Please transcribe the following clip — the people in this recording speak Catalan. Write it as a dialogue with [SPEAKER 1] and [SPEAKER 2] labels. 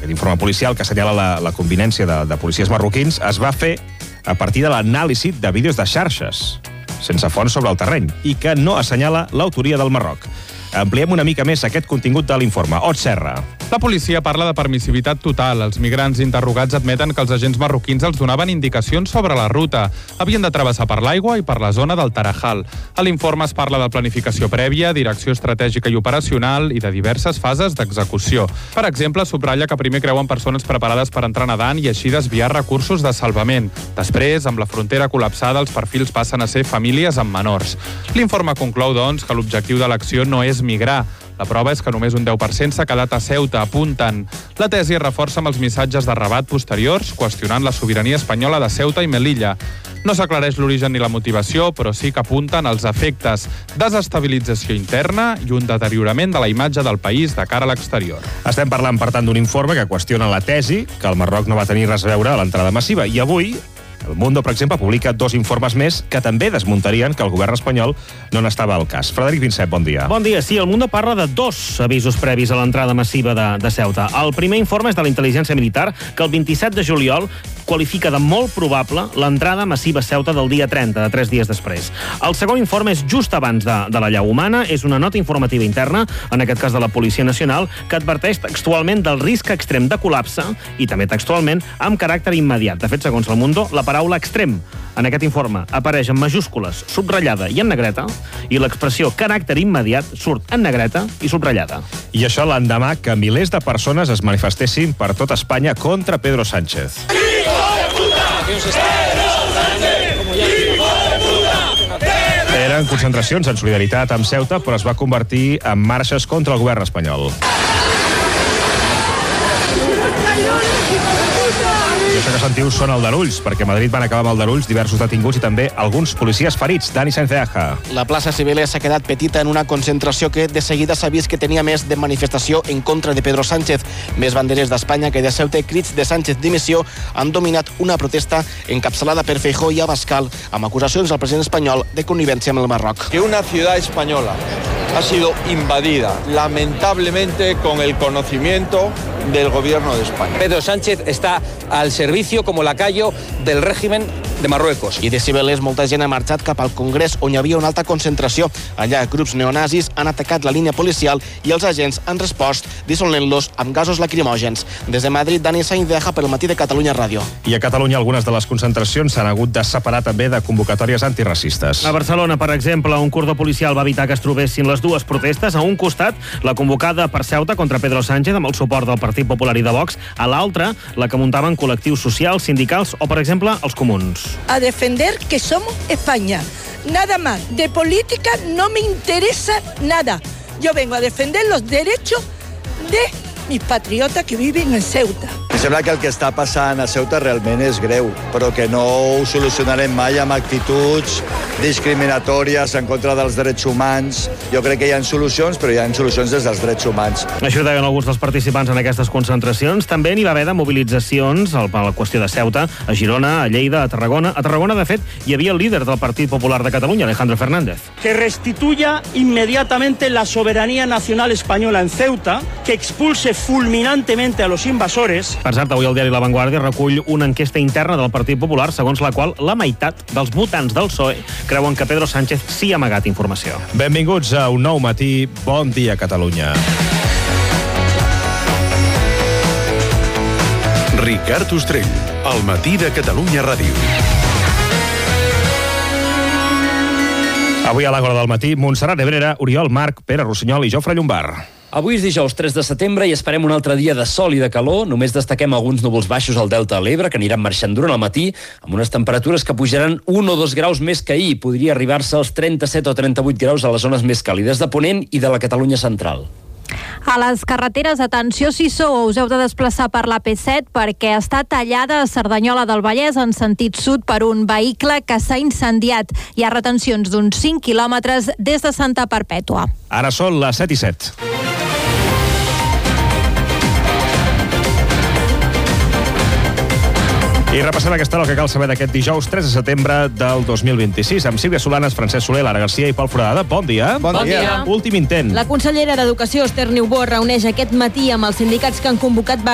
[SPEAKER 1] Aquest informe policial que assenyala la convivència de policies marroquins es va fer a partir de l'anàlisi de vídeos de xarxes, sense fons sobre el terreny, i que no assenyala l'autoria del Marroc. Ampliem una mica més aquest contingut de l'informe. Ot Serra.
[SPEAKER 2] La policia parla de permissivitat total. Els migrants interrogats admeten que els agents marroquins els donaven indicacions sobre la ruta. Havien de travessar per l'aigua i per la zona del Tarajal. A l'informe es parla de planificació prèvia, direcció estratègica i operacional i de diverses fases d'execució. Per exemple, subratlla que primer creuen persones preparades per entrar nedant i així desviar recursos de salvament. Després, amb la frontera col·lapsada, els perfils passen a ser famílies amb menors. L'informe conclou, doncs, que l'objectiu de l'acció no és migrar. La prova és que només un 10% s'ha quedat a Ceuta, apunten. La tesi es reforça amb els missatges de Rabat posteriors, qüestionant la sobirania espanyola de Ceuta i Melilla. No s'aclareix l'origen ni la motivació, però sí que apunten als efectes: desestabilització interna i un deteriorament de la imatge del país de cara a l'exterior.
[SPEAKER 1] Estem parlant, per tant, d'un informe que qüestiona la tesi que el Marroc no va tenir res a veure a l'entrada massiva. I avui El Mundo, per exemple, publica 2 informes més que també desmuntarien que el govern espanyol no n'estava al cas. Frederic Vincent, bon dia.
[SPEAKER 3] Bon dia. Sí, El Mundo parla de 2 avisos previs a l'entrada massiva de Ceuta. El primer informe és de la intel·ligència militar, que el 27 de juliol qualifica de molt probable l'entrada massiva a Ceuta del dia 30, de 3 dies després. El segon informe és just abans de la llau humana, és una nota informativa interna, en aquest cas de la Policia Nacional, que adverteix textualment del risc extrem de col·lapse i també textualment amb caràcter immediat. De fet, segons El Mundo, la paraula extrem en aquest informe apareix en majúscules, subratllada i en negreta, i l'expressió caràcter immediat surt en negreta i subratllada.
[SPEAKER 1] I això l'endemà que milers de persones es manifestessin per tot Espanya contra Pedro Sánchez. Eren concentracions en solidaritat amb Ceuta, però es va convertir en marxes contra el govern espanyol. I això que sentiu són aldarulls, perquè a Madrid van acabar amb aldarulls diversos detinguts i també alguns policies ferits. Dani Sáenz de Aja.
[SPEAKER 4] La plaça Cibeles s'ha quedat petita en una concentració que de seguida s'ha vist que tenia més de manifestació en contra de Pedro Sánchez. Més banderes d'Espanya que de Ceuta i crits de Sánchez dimissió han dominat una protesta encapçalada per Feijóo i Abascal amb acusacions al president espanyol de connivència amb el Marroc.
[SPEAKER 5] Que una ciudad española ha sido invadida, lamentablemente, con el conocimiento del gobierno de España.
[SPEAKER 6] Pedro Sánchez está al servicio como lacayo del régimen de Marruecos.
[SPEAKER 4] I de Cibeles molta gent ha marxat cap al Congrés, on hi havia una alta concentració. Allà, grups neonazis han atacat la línia policial i els agents han respost dissolent-los amb gasos lacrimògens. Des de Madrid, Dani Sáenz de Aja pel Matí de Catalunya Ràdio.
[SPEAKER 1] I a Catalunya algunes de les concentracions s'han hagut de separar també de convocatòries antiracistes.
[SPEAKER 3] A Barcelona, per exemple, un cordó policial va evitar que es trobessin les dues protestes. A un costat, la convocada per Ceuta contra Pedro Sánchez amb el suport del Partit Popular i de Vox. A l'altra, la que muntaven col·lectius socials, sindicals o, per exemple, els comuns.
[SPEAKER 7] A defender que somos España. Nada más. De política no me interesa nada. Yo vengo a defender los derechos de mis patriotas que viven en Ceuta.
[SPEAKER 8] Em sembla que el que està passant a Ceuta realment és greu, però que no ho solucionarem mai amb actituds discriminatòries en contra dels drets humans. Jo crec que hi ha solucions, però hi ha solucions des dels drets humans.
[SPEAKER 3] Això deien alguns dels participants en aquestes concentracions. També n'hi va haver de mobilitzacions per la qüestió de Ceuta, a Girona, a Lleida, a Tarragona. A Tarragona, de fet, hi havia el líder del Partit Popular de Catalunya, Alejandro Fernández.
[SPEAKER 9] Que restituya inmediatamente la soberanía nacional española en Ceuta, que expulse fulminantemente a los invasores.
[SPEAKER 3] Per cert, avui el diari La Vanguardia recull una enquesta interna del Partit Popular segons la qual la meitat dels votants del PSOE creuen que Pedro Sánchez sí ha amagat informació.
[SPEAKER 1] Benvinguts a un nou matí. Bon dia, Catalunya.
[SPEAKER 10] Ricard Ostrell, al matí de Catalunya Ràdio.
[SPEAKER 1] Avui a l'Àgora del matí, Montserrat Ebrera, Oriol Marc, Pere Rossinyol i Jofre Llombard.
[SPEAKER 11] Avui és dijous 3 de setembre i esperem un altre dia de sol i de calor. Només destaquem alguns núvols baixos al delta de l'Ebre, que aniran marxant durant el matí, amb unes temperatures que pujaran 1 o 2 graus més que ahir. Podria arribar-se als 37 o 38 graus a les zones més càlides de Ponent i de la Catalunya central.
[SPEAKER 12] A les carreteres, atenció si sou, us heu de desplaçar per la P7 perquè està tallada a Cerdanyola del Vallès en sentit sud per un vehicle que s'ha incendiat. Hi ha retencions d'uns 5 quilòmetres des de Santa Perpètua.
[SPEAKER 1] Ara són les 7 i 7. I repassem aquesta hora el que cal saber d'aquest dijous 3 de setembre del 2026 amb Sílvia Solanes, Francesc Soler, Lara Garcia i Pol Foradada. Bon dia.
[SPEAKER 13] Bon dia.
[SPEAKER 1] Últim intent.
[SPEAKER 13] La consellera d'Educació, Esther Niubó, reuneix aquest matí amb els sindicats que han convocat